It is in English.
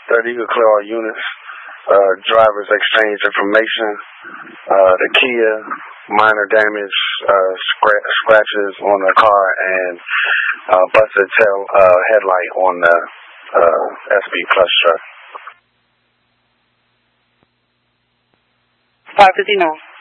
that you could clear all units. Drivers exchange information. The Kia, minor damage, scratches on the car, and busted tail headlight on the SB Plus truck. 559.